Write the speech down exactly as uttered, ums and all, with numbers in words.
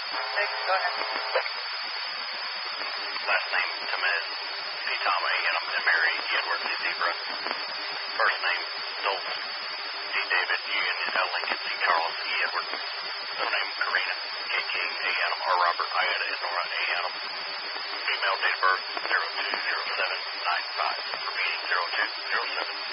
Okay, go ahead. Last name, Tamez, C. Tom, A. Adam, and Mary, E. Edward, C. Zebra. First name, Dolph, D. David, U. N. L. Lincoln, C. Charles, E. Edward. Middle name, Karina, K. King, A. Adam, R. Robert, I. Ada, and Nora, A.